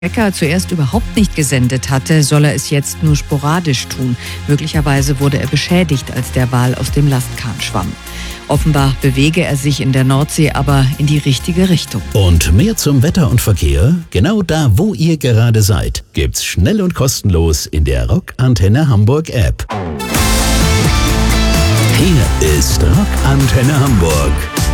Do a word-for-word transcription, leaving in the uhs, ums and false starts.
Becker zuerst überhaupt nicht gesendet hatte, soll er es jetzt nur sporadisch tun. Möglicherweise wurde er beschädigt, als der Wal aus dem Lastkahn schwamm. Offenbar bewege er sich in der Nordsee aber in die richtige Richtung. Und mehr zum Wetter und Verkehr? Genau da, wo ihr gerade seid, gibt's schnell und kostenlos in der Rock Antenne Hamburg App. Hier ist Rock Antenne Hamburg.